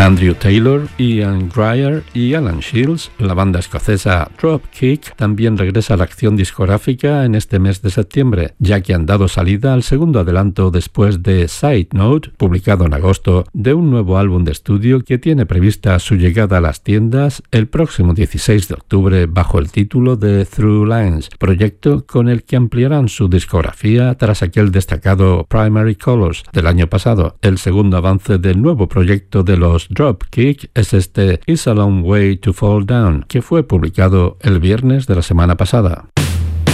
Andrew Taylor, Ian Grier y Alan Shields, la banda escocesa Dropkick, también regresa a la acción discográfica en este mes de septiembre, ya que han dado salida al segundo adelanto después de Side Note, publicado en agosto, de un nuevo álbum de estudio que tiene prevista su llegada a las tiendas el próximo 16 de octubre bajo el título de Through Lines, proyecto con el que ampliarán su discografía tras aquel destacado Primary Colors del año pasado. El segundo avance del nuevo proyecto de los Dropkick es este It's a Long Way to Fall Down, que fue publicado el viernes de la semana pasada.